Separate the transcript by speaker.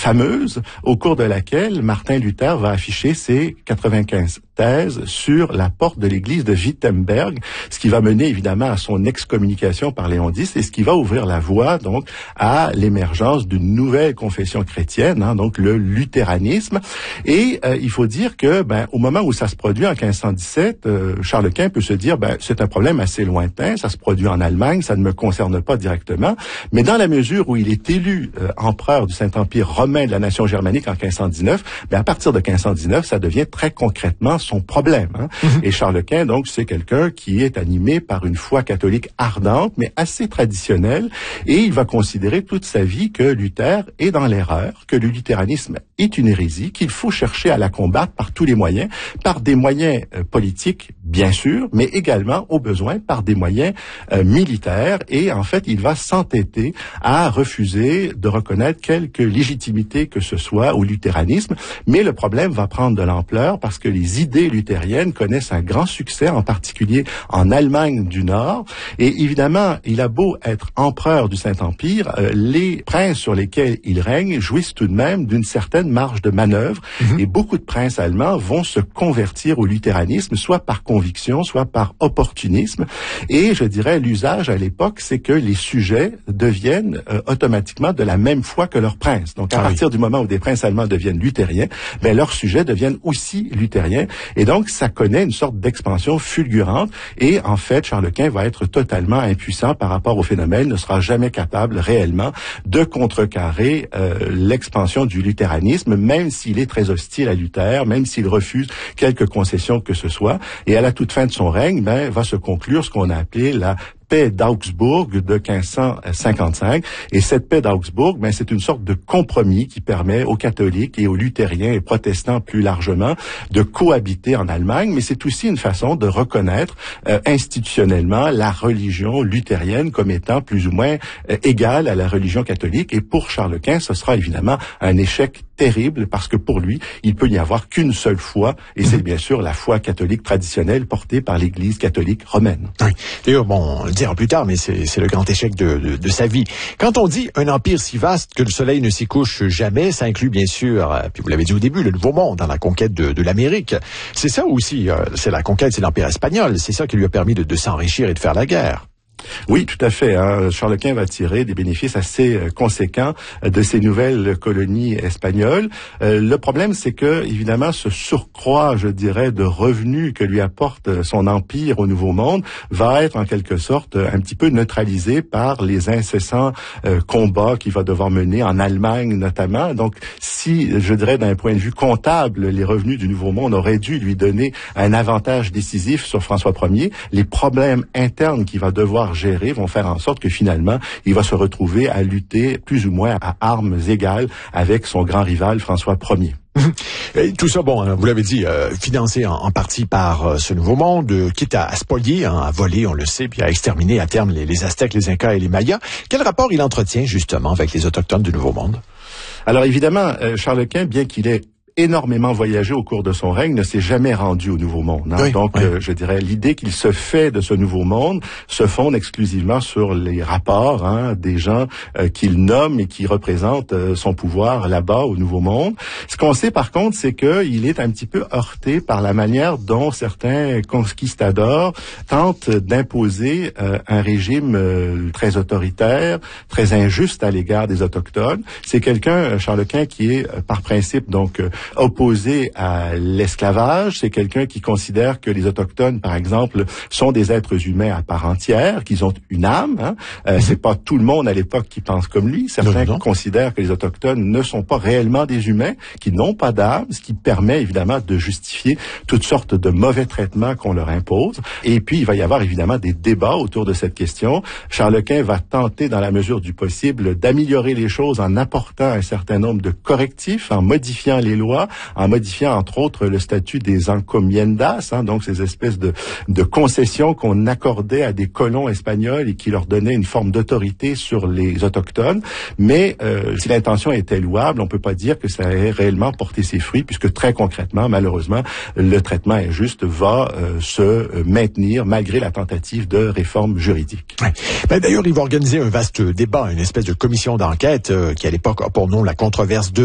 Speaker 1: fameuse au cours de laquelle Martin Luther va afficher ses 95 thèses sur la porte de l'église de Wittenberg, ce qui va mener évidemment à son excommunication par Léon X et ce qui va ouvrir la voie donc à l'émergence d'une nouvelle confession chrétienne, donc le luthéranisme. Et il faut dire que au moment où ça se produit en 1517, Charles Quint peut se dire c'est un problème assez lointain, ça se produit en Allemagne, ça ne me concerne pas directement, mais dans la mesure où il est élu empereur du Saint-Empire romain de la nation germanique en 1519, à partir de 1519, ça devient très concrètement son problème. Et Charles Quint, donc, c'est quelqu'un qui est animé par une foi catholique ardente, mais assez traditionnelle, et il va considérer toute sa vie que Luther est dans l'erreur, que le luthéranisme est une hérésie, qu'il faut chercher à la combattre par tous les moyens, par des moyens politiques, bien sûr, mais également, au besoin, par des moyens militaires, et en fait, il va s'entêter à refuser de reconnaître quelque légitimité que ce soit au luthéranisme, mais le problème va prendre de l'ampleur parce que les idées luthériennes connaissent un grand succès, en particulier en Allemagne du Nord. Et évidemment, il a beau être empereur du Saint-Empire, les princes sur lesquels il règne jouissent tout de même d'une certaine marge de manœuvre. Et beaucoup de princes allemands vont se convertir au luthéranisme, soit par conviction, soit par opportunisme. Et je dirais, l'usage à l'époque, c'est que les sujets deviennent automatiquement de la même foi que leurs princes. Donc, à partir du moment où des princes allemands deviennent luthériens, leurs sujets deviennent aussi luthériens. Et donc, ça connaît une sorte d'expansion fulgurante. Et en fait, Charles Quint va être totalement impuissant par rapport au phénomène, ne sera jamais capable réellement de contrecarrer l'expansion du luthéranisme, même s'il est très hostile à Luther, même s'il refuse quelques concessions que ce soit. Et à la toute fin de son règne, va se conclure ce qu'on a appelé la paix d'Augsbourg de 1555. Et cette paix d'Augsbourg, c'est une sorte de compromis qui permet aux catholiques et aux luthériens et protestants plus largement de cohabiter en Allemagne, mais c'est aussi une façon de reconnaître institutionnellement la religion luthérienne comme étant plus ou moins égale à la religion catholique. Et pour Charles Quint, ce sera évidemment un échec terrible parce que pour lui, il peut n'y avoir qu'une seule foi, et c'est bien sûr la foi catholique traditionnelle portée par l'Église catholique romaine.
Speaker 2: Oui. D'ailleurs, on le dira plus tard, mais c'est le grand échec de sa vie. Quand on dit un empire si vaste que le soleil ne s'y couche jamais, ça inclut bien sûr, puis vous l'avez dit au début, le Nouveau Monde, dans la conquête de l'Amérique. C'est ça aussi, c'est la conquête, c'est l'empire espagnol. C'est ça qui lui a permis de s'enrichir et de faire la guerre.
Speaker 1: Oui, tout à fait. Charles Quint va tirer des bénéfices assez conséquents de ces nouvelles colonies espagnoles. Le problème, c'est que, évidemment, ce surcroît, je dirais, de revenus que lui apporte son empire au Nouveau Monde va être en quelque sorte un petit peu neutralisé par les incessants combats qu'il va devoir mener en Allemagne notamment. Donc, si, je dirais, d'un point de vue comptable, les revenus du Nouveau Monde auraient dû lui donner un avantage décisif sur François Ier, les problèmes internes qu'il va devoir gérer vont faire en sorte que finalement, il va se retrouver à lutter plus ou moins à armes égales avec son grand rival François Ier.
Speaker 2: Et tout ça, vous l'avez dit, financé en partie par ce Nouveau Monde, quitte à spolier, à voler, on le sait, puis à exterminer à terme les Aztèques, les Incas et les Mayas. Quel rapport il entretient justement avec les Autochtones du Nouveau Monde?
Speaker 1: Alors évidemment, Charles Quint, bien qu'il ait énormément voyagé au cours de son règne, ne s'est jamais rendu au Nouveau Monde. Oui, donc, je dirais, l'idée qu'il se fait de ce Nouveau Monde se fonde exclusivement sur les rapports des gens qu'il nomme et qui représentent son pouvoir là-bas au Nouveau Monde. Ce qu'on sait, par contre, c'est qu'il est un petit peu heurté par la manière dont certains conquistadors tentent d'imposer un régime très autoritaire, très injuste à l'égard des Autochtones. C'est quelqu'un, Charles Quint, qui est, par principe, donc, opposé à l'esclavage. C'est quelqu'un qui considère que les Autochtones, par exemple, sont des êtres humains à part entière, qu'ils ont une âme. C'est pas tout le monde à l'époque qui pense comme lui. Certains considèrent que les Autochtones ne sont pas réellement des humains, qui n'ont pas d'âme, ce qui permet évidemment de justifier toutes sortes de mauvais traitements qu'on leur impose. Et puis, il va y avoir évidemment des débats autour de cette question. Charles Quint va tenter, dans la mesure du possible, d'améliorer les choses en apportant un certain nombre de correctifs, en modifiant les lois, en modifiant entre autres le statut des encomiendas, donc ces espèces de concessions qu'on accordait à des colons espagnols et qui leur donnaient une forme d'autorité sur les autochtones. Mais si l'intention était louable, on peut pas dire que ça ait réellement porté ses fruits, puisque très concrètement, malheureusement, le traitement injuste va se maintenir malgré la tentative de réforme juridique.
Speaker 2: Ouais. D'ailleurs, il va organiser un vaste débat, une espèce de commission d'enquête qui à l'époque a pour nom la controverse de